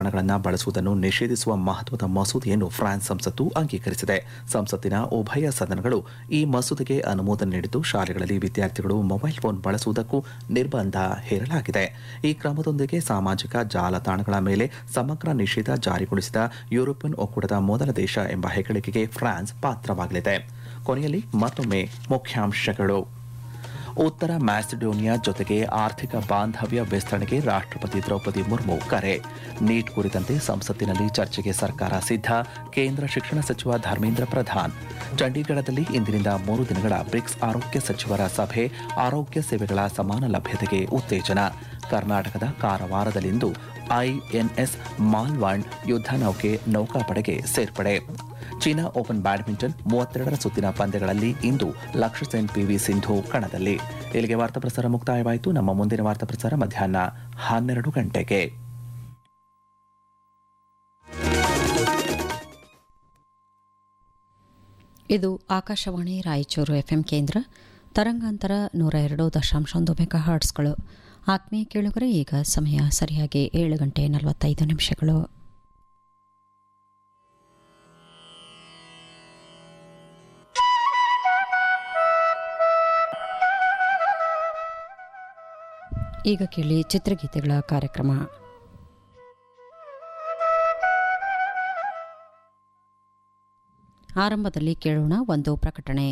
ಲೇಪನಗಳನ್ನು ಬಳಸುವುದನ್ನು ನಿಷೇಧಿಸುವ ಮಹತ್ವದ ಮಸೂದೆಯನ್ನು ಫ್ರಾನ್ಸ್ ಸಂಸತ್ತು ಅಂಗೀಕರಿಸಿದೆ. ಸಂಸತ್ತಿನ ಉಭಯ ಸದನಗಳು ಈ ಮಸೂದೆಗೆ ಅನುಮೋದನೆ ನೀಡಿದ್ದು, ಶಾಲೆಗಳಲ್ಲಿ ವಿದ್ಯಾರ್ಥಿಗಳು ಮೊಬೈಲ್ ಫೋನ್ ಬಳಸುವುದಕ್ಕೂ ನಿರ್ಬಂಧ ಹೇರಲಾಗಿದೆ. ಈ ಕ್ರಮದೊಂದಿಗೆ ಸಾಮಾಜಿಕ ಜಾಲತಾಣಗಳ ಮೇಲೆ ಸಮಗ್ರ ನಿಷೇಧ ಜಾರಿಗೊಳಿಸಿದ ಯುರೋಪಿಯನ್ ಒಕ್ಕೂಟದ ಮೊದಲ ದೇಶ ಎಂಬ ಹೆಗ್ಗಳಿಕೆಗೆ ಫ್ರಾನ್ಸ್ ಪಾತ್ರವಾಗಲಿದೆ. ಕೊನೆಯಲ್ಲಿ ಮತ್ತೊಮ್ಮೆ ಮುಖ್ಯಾಂಶಗಳು. ಉತ್ತರ ಮ್ಯಾಸಿಡೋನಿಯಾ ಜೊತೆಗೆ ಆರ್ಥಿಕ ಬಾಂಧವ್ಯ ವಿಸ್ತರಣೆಗೆ ರಾಷ್ಟ್ರಪತಿ ದ್ರೌಪದಿ ಮುರ್ಮು ಕರೆ. ನೀಟ್ ಕುರಿತಂತೆ ಸಂಸತ್ತಿನಲ್ಲಿ ಚರ್ಚೆಗೆ ಸರ್ಕಾರ ಸಿದ್ಧ. ಕೇಂದ್ರ ಶಿಕ್ಷಣ ಸಚಿವ ಧರ್ಮೇಂದ್ರ ಪ್ರಧಾನ್. ಚಂಡೀಗಢದಲ್ಲಿ ಇಂದಿನಿಂದ 3 ದಿನಗಳ ಬ್ರಿಕ್ಸ್ ಆರೋಗ್ಯ ಸಚಿವರ ಸಭೆ. ಆರೋಗ್ಯ ಸೇವೆಗಳ ಸಮಾನ ಲಭ್ಯತೆಗೆ ಉತ್ತೇಜನ. ಕರ್ನಾಟಕದ ಕಾರವಾರದಲ್ಲಿಂದು ಐಎನ್ಎಸ್ ಮಾಲ್ವಾಂಡ್ ಯುದ್ಧ ನೌಕೆ ನೌಕಾಪಡೆಗೆ ಸೇರ್ಪಡೆ. ಚೀನಾ ಓಪನ್ ಬ್ಯಾಡ್ಮಿಂಟನ್ 32ರ ಸುತ್ತಿನ ಪಂದ್ಯಗಳಲ್ಲಿ ಇಂದು ಲಕ್ಷ್ಯ ಸೆನ್ ಪಿವಿ ಸಿಂಧು ಕಣದಲ್ಲಿ. ಇಲ್ಲಿಗೆ ವಾರ್ತಾ ಪ್ರಸಾರ ಮುಕ್ತಾಯವಾಯಿತು. ನಮ್ಮ ಮುಂದಿನ ವಾರ್ತಾ ಪ್ರಸಾರ ಮಧ್ಯಾಹ್ನ 12 ಗಂಟೆಗೆ. ಇದು ಆಕಾಶವಾಣಿ ರಾಯಚೂರು ಎಫ್ಎಂ ಕೇಂದ್ರ. ತರಂಗಾಂತರ 102.1 ಮೆಗಾಹರ್ಟ್ಸ್ಗಳು. ಆತ್ಮೀಯ ಕೇಳುಗರೆ, ಈಗ ಸಮಯ ಸರಿಯಾಗಿ 7 ಗಂಟೆ 45 ನಿಮಿಷಗಳು. ಈಗ ಕೇಳಿ ಚಿತ್ರಗೀತೆಗಳ ಕಾರ್ಯಕ್ರಮ. ಆರಂಭದಲ್ಲಿ ಕೇಳೋಣ ಒಂದು ಪ್ರಕಟಣೆ.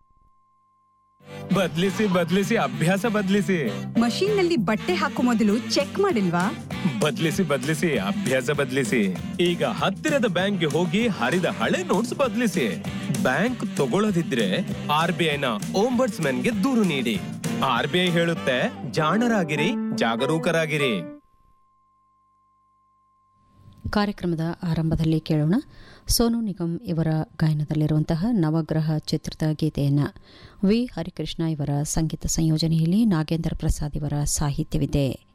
ಬದಲಿಸಿ ಅಭ್ಯಾಸ ಬದಲಿಸಿ. ಮಷೀನ್ ನಲ್ಲಿ ಬಟ್ಟೆ ಹಾಕೋ ಮೊದಲು ಚೆಕ್ ಮಾಡಿಲ್ವಾ? ಬದಲಿಸಿ ಅಭ್ಯಾಸ ಬದಲಿಸಿ. ಈಗ ಹತ್ತಿರದ ಬ್ಯಾಂಕ್ಗೆ ಹೋಗಿ ಹರಿದ ಹಳೆ ನೋಟ್ಸ್ ಬದಲಿಸಿ. ಬ್ಯಾಂಕ್ ತಗೊಳ್ಳದಿದ್ರೆ RBIನ ಓಂಬರ್ಟ್ಸ್ಮನ್ಗೆ ದೂರು ನೀಡಿ. RBI ಹೇಳುತ್ತೆ, ಜಾಣರಾಗಿರಿ, ಜಾಗರೂಕರಾಗಿರಿ. ಕಾರ್ಯಕ್ರಮದ ಆರಂಭದಲ್ಲಿ ಕೇಳೋಣ ಸೋನು ನಿಗಮ್ ಇವರ ಗಾಯನದಲ್ಲಿರುವಂತಹ ನವಗ್ರಹ ಚಿತ್ರದ ಗೀತೆಯನ್ನು. ವಿ ಹರಿಕೃಷ್ಣ ಇವರ ಸಂಗೀತ ಸಂಯೋಜನೆಯಲ್ಲಿ ನಾಗೇಂದ್ರ ಪ್ರಸಾದ್ ಇವರ ಸಾಹಿತ್ಯವಿದೆ.